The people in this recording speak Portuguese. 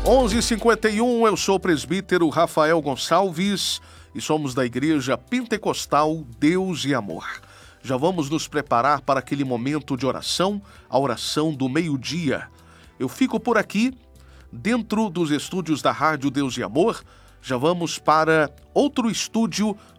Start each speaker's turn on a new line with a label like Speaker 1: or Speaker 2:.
Speaker 1: 11h51, eu sou o presbítero Rafael Gonçalves e somos da Igreja Pentecostal Deus e Amor. Já vamos nos preparar para aquele momento de oração, a oração do meio-dia. Eu fico por aqui, dentro dos estúdios da Rádio Deus e Amor. Já vamos para outro estúdio